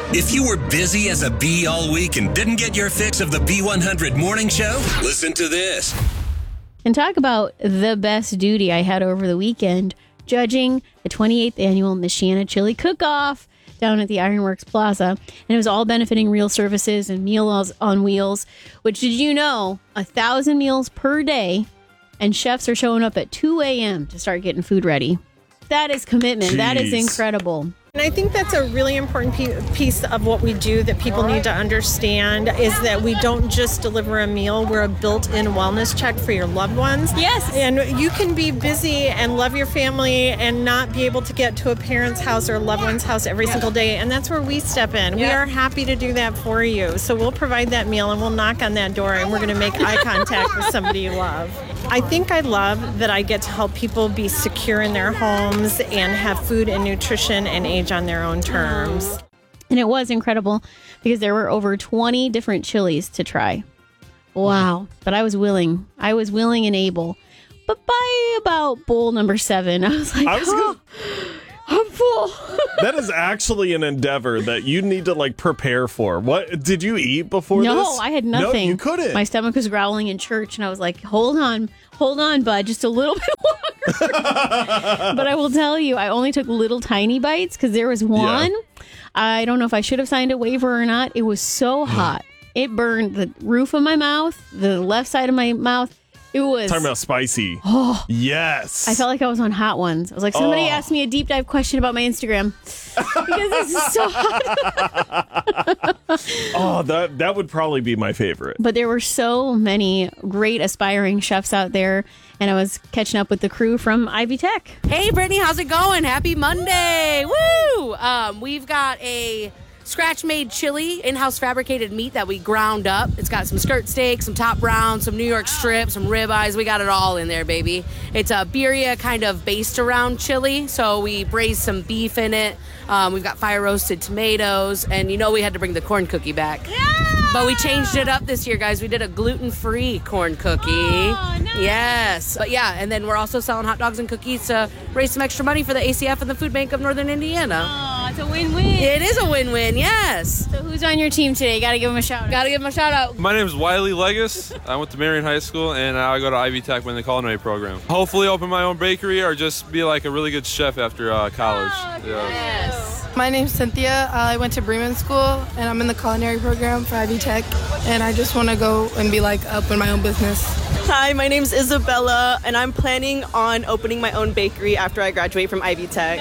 If you were busy as a bee all week and didn't get your fix of the B100 morning show, listen to this. And talk about the best duty I had over the weekend, judging the 28th annual Michiana Chili Cook-Off down at the Ironworks Plaza. And it was all benefiting Real Services and Meals on Wheels, which, did you know, 1,000 meals per day, and chefs are showing up at 2 a.m. to start getting food ready. That is commitment. Jeez. That is incredible. And I think that's a really important piece of what we do that people need to understand is that we don't just deliver a meal. We're a built-in wellness check for your loved ones. Yes. And you can be busy and love your family and not be able to get to a parent's house or a loved one's house every single day. And that's where we step in. We are happy to do that for you. So we'll provide that meal and we'll knock on that door and we're going to make eye contact with somebody you love. I think I love that I get to help people be secure in their homes and have food and nutrition and age on their own terms. And it was incredible because there were over 20 different chilies to try. Wow. But I was willing. And able. But by about bowl number 7, I was like, I'm full. That is actually an endeavor that you need to prepare for. What did you eat before this? No, I had nothing. No, you couldn't. My stomach was growling in church, and I was like, hold on, bud, just a little bit longer. But I will tell you, I only took little tiny bites because there was one. Yeah. I don't know if I should have signed a waiver or not. It was so hot. It burned the roof of my mouth, the left side of my mouth. It was... Talking about spicy. Oh. Yes. I felt like I was on Hot Ones. I was like, somebody asked me a deep dive question about my Instagram. Because this is so hot. Oh, that would probably be my favorite. But there were so many great aspiring chefs out there. And I was catching up with the crew from Ivy Tech. Hey, Brittany, how's it going? Happy Monday. Woo! We've got a scratch-made chili, in-house fabricated meat that we ground up. It's got some skirt steak, some top brown, some New York strip, some ribeyes. We got it all in there, baby. It's a birria kind of based around chili, so we braised some beef in it. We've got fire-roasted tomatoes, and we had to bring the corn cookie back. Yeah! But we changed it up this year, guys. We did a gluten-free corn cookie. Oh, nice. Yes. But yeah, and then we're also selling hot dogs and cookies to raise some extra money for the ACF and the Food Bank of Northern Indiana. Oh, it's a win-win. It is a win-win, yes. So who's on your team today? You got to give him a shout out. My name is Wiley Legis. I went to Marion High School, and I go to Ivy Tech in the culinary program. Hopefully open my own bakery or just be like a really good chef after college. Oh, yeah. yes. My name's Cynthia. I went to Bremen School, and I'm in the culinary program for Ivy Tech, and I just want to go and be open my own business. Hi, my name's Isabella, and I'm planning on opening my own bakery after I graduate from Ivy Tech.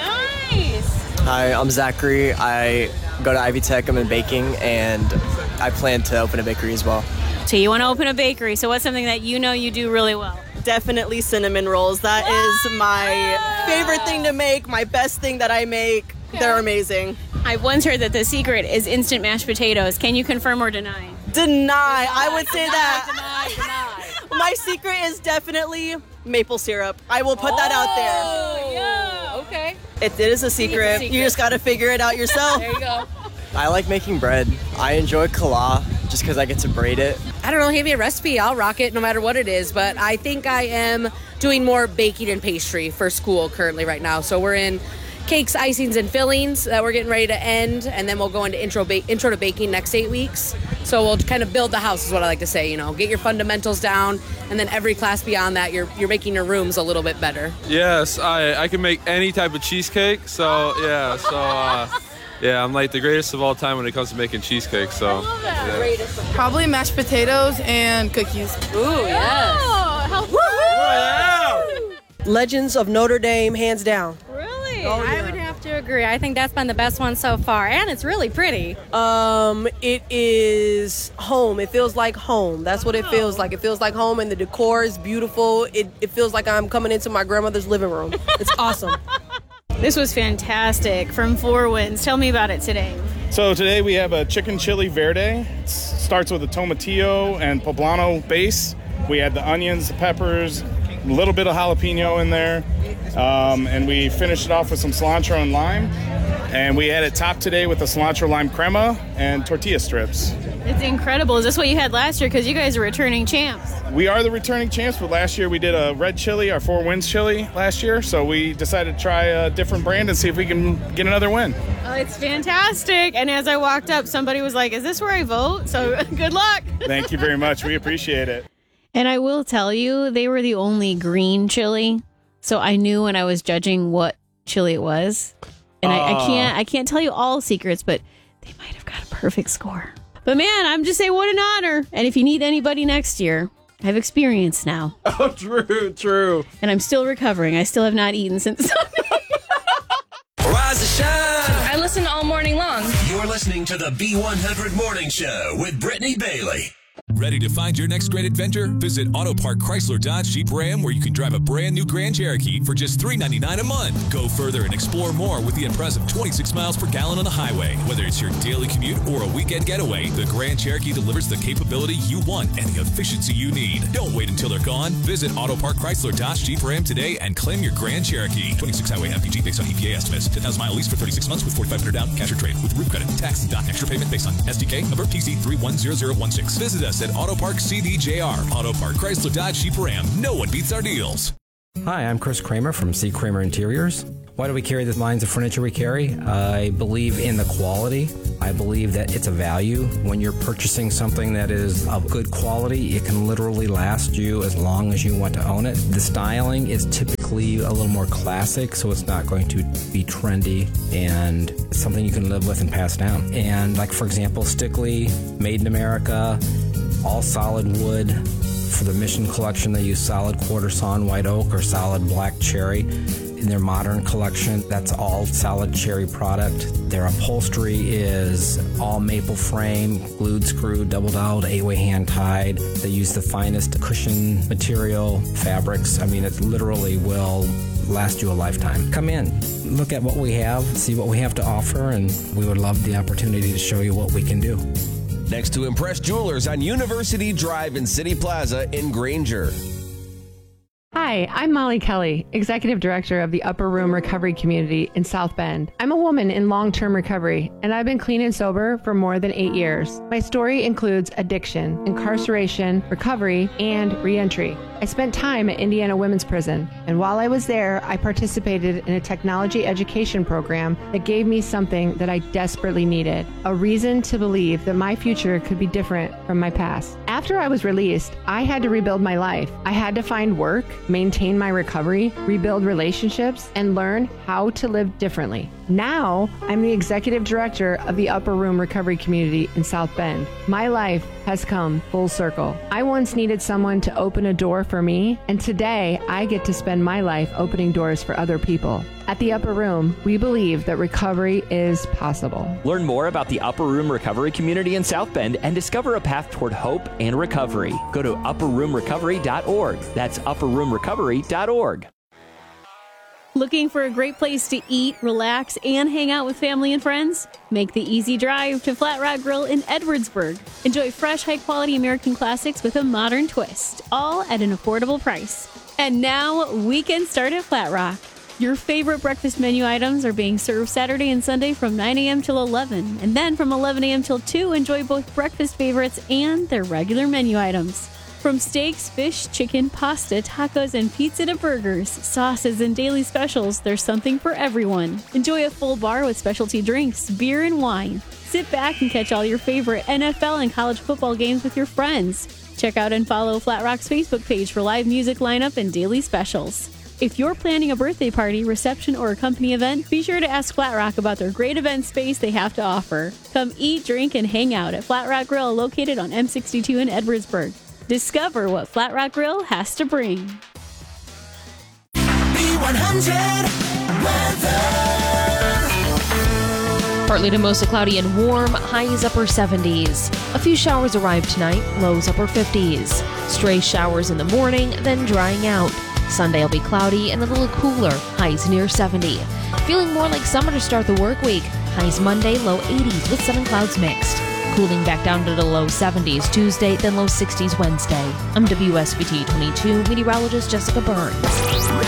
Nice. Hi, I'm Zachary. I go to Ivy Tech. I'm in baking, and I plan to open a bakery as well. So you want to open a bakery. So what's something that you do really well? Definitely cinnamon rolls. That is my favorite thing to make, my best thing that I make. Okay. They're amazing. I've once heard that the secret is instant mashed potatoes. Can you confirm or deny? Deny. I would say that. Deny. My secret is definitely maple syrup. I will put that out there. Yeah. Okay. It is a secret. You just got to figure it out yourself. There you go. I like making bread. I enjoy kala just because I get to braid it. I don't know, give me a recipe, I'll rock it no matter what it is, but I think I am doing more baking and pastry for school currently right now. So we're in cakes, icings, and fillings that we're getting ready to end, and then we'll go into intro to baking next 8 weeks. So we'll kind of build the house is what I like to say, get your fundamentals down, and then every class beyond that, you're making your rooms a little bit better. Yes, I can make any type of cheesecake, yeah, I'm the greatest of all time when it comes to making cheesecake, so. I love that. Yeah. Probably mashed potatoes and cookies. Ooh, yes. Oh, Legends of Notre Dame, hands down. Really? Oh, yeah. I would have to agree. I think that's been the best one so far, and it's really pretty. It is home. It feels like home. That's what it feels like. It feels like home, and the decor is beautiful. It feels like I'm coming into my grandmother's living room. It's awesome. This was fantastic from Four Winds. Tell me about it today. So today we have a chicken chili verde. It starts with a tomatillo and poblano base. We add the onions, the peppers, a little bit of jalapeno in there. And we finish it off with some cilantro and lime. And we had it topped today with the cilantro lime crema and tortilla strips. It's incredible. Is this what you had last year? Because you guys are returning champs. We are the returning champs, but last year we did a red chili, our Four Winds chili last year. So we decided to try a different brand and see if we can get another win. Oh, it's fantastic. And as I walked up, somebody was like, is this where I vote? So good luck. Thank you very much. We appreciate it. And I will tell you, they were the only green chili. So I knew when I was judging what chili it was. And I can't tell you all secrets, but they might have got a perfect score. But man, I'm just saying, what an honor. And if you need anybody next year, I have experience now. Oh, true. And I'm still recovering. I still have not eaten since Sunday. Rise and shine. I listen all morning long. You're listening to the B100 Morning Show with Brittany Bailey. Ready to find your next great adventure? Visit Auto Park Chrysler Dodge Jeep Ram, where you can drive a brand new Grand Cherokee for just $399 a month. Go further and explore more with the impressive 26 miles per gallon on the highway. Whether it's your daily commute or a weekend getaway, the Grand Cherokee delivers the capability you want and the efficiency you need. Don't wait until they're gone. Visit Auto Park Chrysler Dodge Jeep Ram today and claim your Grand Cherokee. 26 highway MPG based on EPA estimates. 10,000 mile lease for 36 months with $4,500 down. Cash or trade with roof credit. Tax and dock extra payment based on SDK number TC310016. Visit us at Auto Park CDJR. Auto Park Chrysler Dodge Jeep Ram. No one beats our deals. Hi, I'm Chris Kramer from C. Kramer Interiors. Why do we carry the lines of furniture we carry? I believe in the quality. I believe that it's a value. When you're purchasing something that is of good quality, it can literally last you as long as you want to own it. The styling is typically a little more classic, so it's not going to be trendy, and it's something you can live with and pass down. And like, for example, Stickley, made in America, all solid wood. For the Mission collection, they use solid quarter sawn white oak or solid black cherry. In their modern collection, that's all solid cherry product. Their upholstery is all maple frame, glued, screwed, double doweled, 8-way hand tied. They use the finest cushion material, fabrics. I mean, it literally will last you a lifetime. Come in, look at what we have, see what we have to offer, and we would love the opportunity to show you what we can do. Next to Impress Jewelers on University Drive in City Plaza in Granger. Hi, I'm Molly Kelly, Executive Director of the Upper Room Recovery Community in South Bend. I'm a woman in long-term recovery, and I've been clean and sober for more than 8 years. My story includes addiction, incarceration, recovery, and reentry. I spent time at Indiana Women's Prison, and while I was there, I participated in a technology education program that gave me something that I desperately needed, a reason to believe that my future could be different from my past. After I was released, I had to rebuild my life. I had to find work, maintain my recovery, rebuild relationships, and learn how to live differently. Now, I'm the Executive Director of the Upper Room Recovery Community in South Bend. My life has come full circle. I once needed someone to open a door for me, and today I get to spend my life opening doors for other people. At the Upper Room, we believe that recovery is possible. Learn more about the Upper Room Recovery Community in South Bend and discover a path toward hope and recovery. Go to upperroomrecovery.org. That's upperroomrecovery.org. Looking for a great place to eat, relax, and hang out with family and friends? Make the easy drive to Flat Rock Grill in Edwardsburg. Enjoy fresh, high-quality American classics with a modern twist, all at an affordable price. And now, weekend start at Flat Rock. Your favorite breakfast menu items are being served Saturday and Sunday from 9 a.m. till 11. And then from 11 a.m. till 2, enjoy both breakfast favorites and their regular menu items. From steaks, fish, chicken, pasta, tacos, and pizza to burgers, sauces, and daily specials, there's something for everyone. Enjoy a full bar with specialty drinks, beer, and wine. Sit back and catch all your favorite NFL and college football games with your friends. Check out and follow Flat Rock's Facebook page for live music lineup and daily specials. If you're planning a birthday party, reception, or a company event, be sure to ask Flat Rock about their great event space they have to offer. Come eat, drink, and hang out at Flat Rock Grill, located on M62 in Edwardsburg. Discover what Flat Rock Grill has to bring. B100 weather. Partly to mostly cloudy and warm, highs upper 70s. A few showers arrive tonight, lows upper 50s. Stray showers in the morning, then drying out. Sunday will be cloudy and a little cooler, highs near 70. Feeling more like summer to start the work week. Highs Monday, low 80s with sun and clouds mixed. Cooling back down to the low 70s Tuesday, then low 60s Wednesday. I'm WSBT 22 meteorologist Jessica Burns.